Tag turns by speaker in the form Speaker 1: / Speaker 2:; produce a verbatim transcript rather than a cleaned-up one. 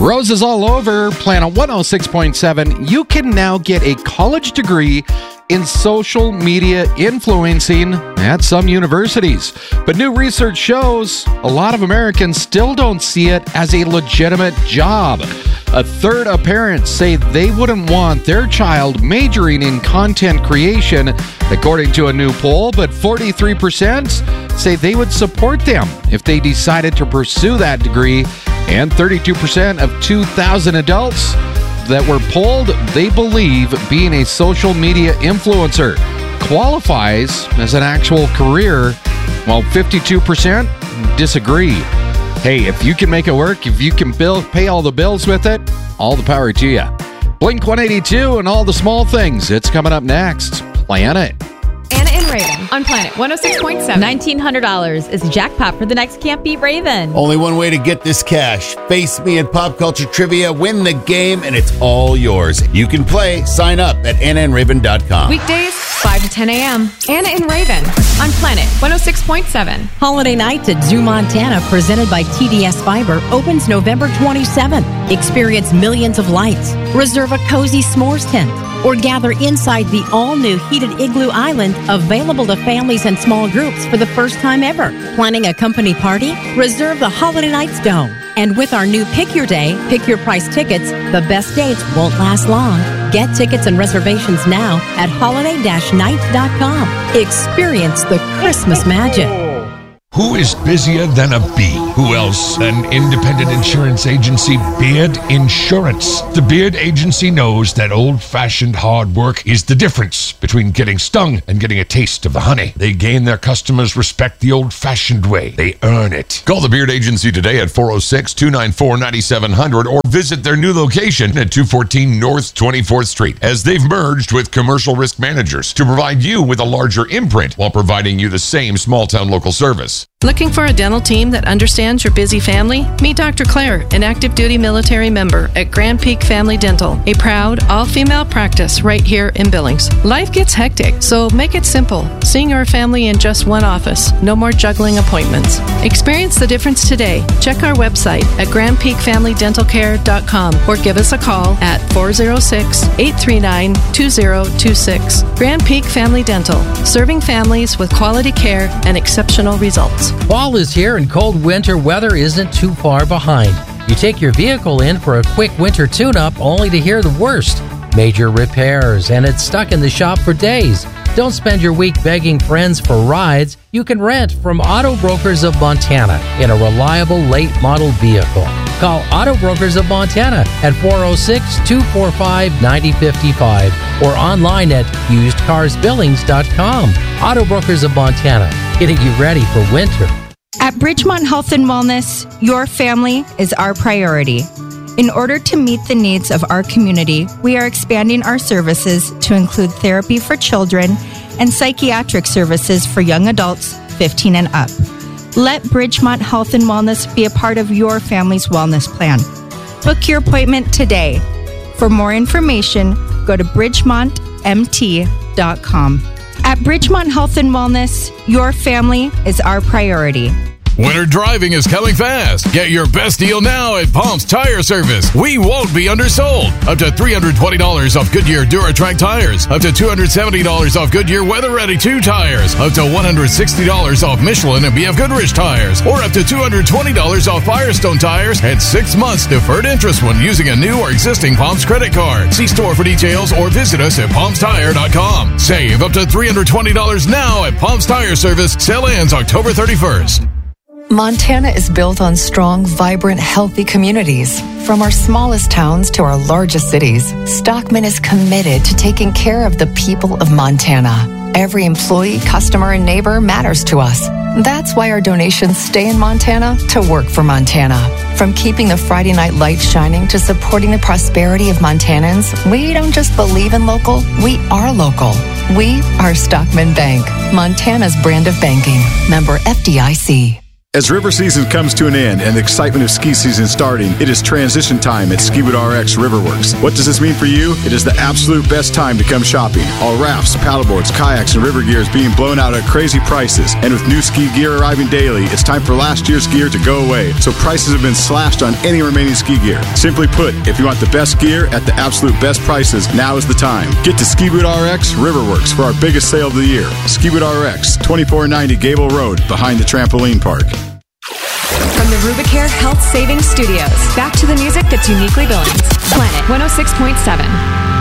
Speaker 1: Roses all over Planet one oh six point seven. You can now get a college degree in social media influencing at some universities. But new research shows a lot of Americans still don't see it as a legitimate job. A third of parents say they wouldn't want their child majoring in content creation, according to a new poll, but forty-three percent say they would support them if they decided to pursue that degree, and thirty-two percent of two thousand adults that were polled, they believe being a social media influencer qualifies as an actual career, while fifty-two percent disagree. Hey, if you can make it work, if you can bill, pay all the bills with it, all the power to you. Blink one eighty-two and all the small things. It's coming up next. Planet.
Speaker 2: Anna and Raven on Planet one oh six point seven.
Speaker 3: nineteen hundred dollars is the jackpot for the next Can't Beat Raven.
Speaker 4: Only one way to get this cash. Face me in pop culture trivia, win the game, and it's all yours. You can play. Sign up at anna and raven dot com.
Speaker 2: Weekdays, five to ten a.m. Anna and Raven on Planet one oh six point seven.
Speaker 5: Holiday Nights at Zoo Montana, presented by T D S Fiber, opens November twenty-seventh. Experience millions of lights. Reserve a cozy s'mores tent, or gather inside the all-new heated Igloo Island, available to families and small groups for the first time ever. Planning a company party? Reserve the Holiday Nights Dome. And with our new Pick Your Day, Pick Your Price tickets, the best dates won't last long. Get tickets and reservations now at holiday nights dot com. Experience the Christmas magic.
Speaker 6: Who is busier than a bee? Who else? An independent insurance agency, Beard Insurance. The Beard Agency knows that old-fashioned hard work is the difference between getting stung and getting a taste of the honey. They gain their customers' respect the old-fashioned way. They earn it.
Speaker 7: Call the Beard Agency today at four oh six, two nine four, nine seven hundred or visit their new location at two fourteen North twenty-fourth Street, as they've merged with Commercial Risk Managers to provide you with a larger imprint while providing you the same small-town local service.
Speaker 8: Looking for a dental team that understands your busy family? Meet Doctor Claire, an active duty military member at Grand Peak Family Dental, a proud all-female practice right here in Billings. Life gets hectic, so make it simple. Seeing your family in just one office. No more juggling appointments. Experience the difference today. Check our website at grand peak family dental care dot com or give us a call at four oh six, eight three nine, two oh two six. Grand Peak Family Dental, serving families with quality care and exceptional results.
Speaker 9: Fall is here and cold winter weather isn't too far behind. You take your vehicle in for a quick winter tune-up only to hear the worst. Major repairs, and it's stuck in the shop for days. Don't spend your week begging friends for rides. You can rent from Auto Brokers of Montana in a reliable late model vehicle. Call Auto Brokers of Montana at four oh six, two four five, nine oh five five or online at used cars billings dot com. Auto Brokers of Montana, getting you ready for winter.
Speaker 10: At Bridgemont Health and Wellness, your family is our priority. In order to meet the needs of our community, we are expanding our services to include therapy for children and psychiatric services for young adults fifteen and up. Let Bridgemont Health and Wellness be a part of your family's wellness plan. Book your appointment today. For more information, go to bridgemont m t dot com. At Bridgemont Health and Wellness, your family is our priority.
Speaker 11: Winter driving is coming fast. Get your best deal now at Palms Tire Service. We won't be undersold. Up to three hundred twenty dollars off Goodyear DuraTrack tires. Up to two hundred seventy dollars off Goodyear Weather Ready two tires. Up to one hundred sixty dollars off Michelin and B F Goodrich tires. Or up to two hundred twenty dollars off Firestone tires and six months deferred interest when using a new or existing Palms credit card. See store for details or visit us at palms tire dot com. Save up to three hundred twenty dollars now at Palms Tire Service. Sale ends October thirty-first.
Speaker 12: Montana is built on strong, vibrant, healthy communities. From our smallest towns to our largest cities, Stockman is committed to taking care of the people of Montana. Every employee, customer, and neighbor matters to us. That's why our donations stay in Montana to work for Montana. From keeping the Friday night lights shining to supporting the prosperity of Montanans, we don't just believe in local, we are local. We are Stockman Bank, Montana's brand of banking. Member F D I C.
Speaker 13: As river season comes to an end and the excitement of ski season starting, it is transition time at Skiwood R X Riverworks. What does this mean for you? It is the absolute best time to come shopping. All rafts, paddleboards, kayaks, and river gear is being blown out at crazy prices. And with new ski gear arriving daily, it's time for last year's gear to go away. So prices have been slashed on any remaining ski gear. Simply put, if you want the best gear at the absolute best prices, now is the time. Get to Skiwood R X Riverworks for our biggest sale of the year. Skiwood R X, twenty-four ninety Gable Road, behind the trampoline park.
Speaker 2: From the Rubicare Health Savings Studios, back to the music that's uniquely Billings. Planet one oh six point seven.